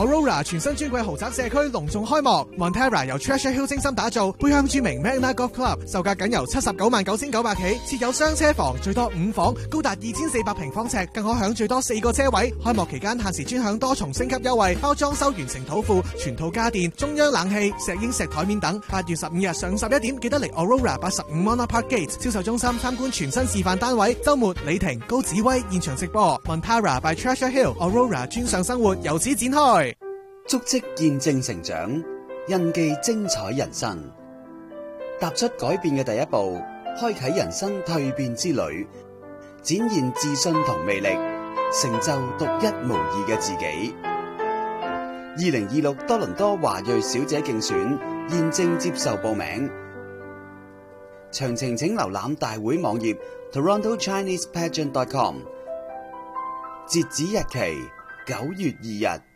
Aurora 全新專櫃豪宅社區隆重開幕 ，Montera 由 Treasure Hill 精心打造，背向著名 Magna Golf Club， 售價僅由799900起，設有雙車房，最多5房，高達2400平方尺，更可享最多4個車位。開幕期間限時專享多重升級優惠，包裝修完成土庫、全套家電、中央冷氣、石英石台面等。8月15日上午11點，記得嚟 Aurora 85 Monarch Park Gate 銷售中心參觀全新示範單位。週末李婷、高子威現場直播 ，Montera by Treasure Hill Aurora 專上生活由此展開。 足跡見證成長，印記精彩人生。踏出改變嘅第一步，開啟人生蛻變之旅，展現自信同魅力，成就獨一無二嘅自己。2026多倫多華裔小姐競選現正接受報名，詳情請瀏覽大會網頁 TorontoChinesePageant.com， 截止日期9月2日。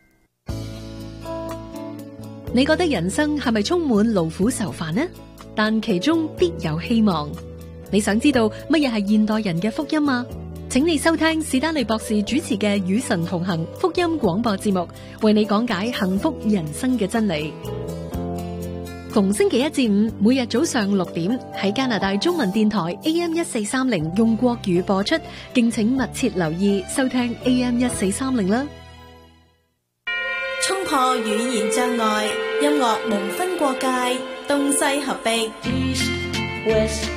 你覺得人生係咪充滿勞苦愁煩呢？但其中必有希望。你想知道乜嘢係現代人嘅福音嗎？請你收聽史丹利博士主持嘅與神同行福音廣播節目，為你講解幸福人生嘅真理。逢星期一至五，每日早上6點喺加拿大中文電台 AM1430 用國語播出，敬請密切留意收聽 AM1430 啦。 衝破語言障礙，音樂無分國界，東西合璧。East, West,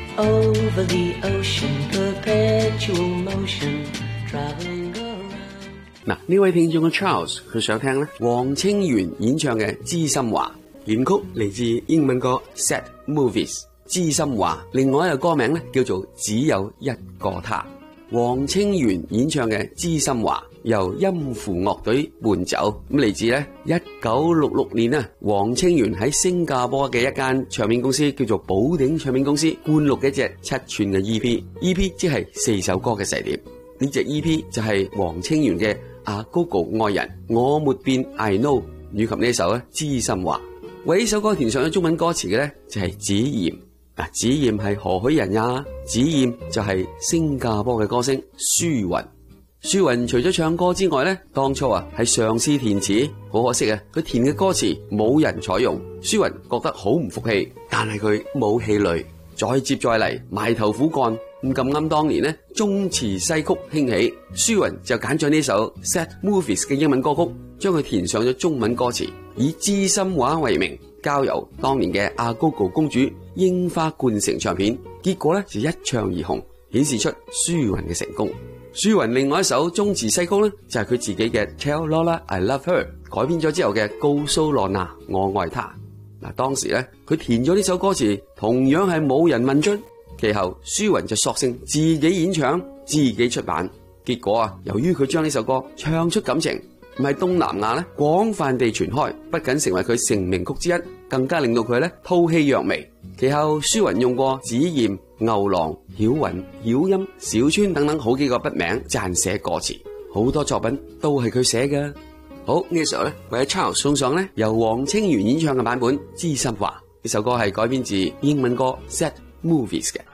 over the ocean, perpetual motion, traveling around。 嗱，呢位聽眾嘅 Charles 佢想聽咧黃清源演唱嘅《知心話》，原曲嚟自英文歌 Sad Movies，《知心話》另外一個歌名咧叫做《只有一個他》。黃清源演唱嘅《知心話》由音符樂隊伴奏，咁嚟自咧1966年啊，黃清源喺新加坡嘅一間唱片公司叫做寶鼎唱片公司灌錄嘅一隻7寸嘅 EP 即係4首歌嘅細碟。呢隻 EP 就係黃清源嘅阿 Gogo 愛人我沒變 I know， 以及呢首咧知心話。為呢首歌填上咗中文歌詞嘅咧就係子賢。子賢係何許人呀？子賢就係新加坡嘅歌星舒雲。舒雲除咗唱歌之外咧，當初係嘗試填詞，好可惜佢填嘅歌詞冇人採用。舒雲覺得好唔服氣，但係佢冇氣餒，再接再厲，埋頭苦幹。咁啱當年咧中詞西曲興起，舒雲就揀咗呢首 Sad Movies 嘅英文歌曲，將佢填上咗中文歌詞，以知心話為名，交由當年嘅阿 Gogo 公主櫻花冠城唱片，結果咧就一唱而紅，顯示出舒雲嘅成功。舒雲另外一首中詞西曲咧就係佢自己嘅 Tell Lola I Love Her， 改編咗之後嘅告訴羅娜我愛她。當時咧佢填咗呢首歌詞，同樣係冇人問津。其後舒雲就索性自己演唱，自己出版。結果由於佢將呢首歌唱出感情，唔係東南亞咧廣泛地傳開，不僅成為佢成名曲之一，更加令到佢咧吐氣揚眉。其後舒雲用過子賢、牛郎、曉雲、曉音、小川等等好幾個筆名撰寫歌詞，好多作品都係佢寫嘅。好，呢個時候咧為阿 Charles 送上咧由黃清源演唱嘅版本《知心話》。呢首歌係改編自英文歌 Sad Movies 嘅。